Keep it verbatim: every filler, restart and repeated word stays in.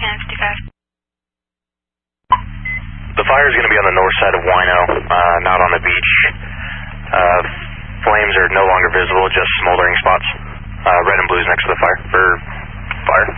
ten fifty-five. The fire is going to be on the north side of Wino, uh, not on the beach. Uh, flames are no longer visible, just smoldering spots. Uh, red and blues next to the fire, for fire.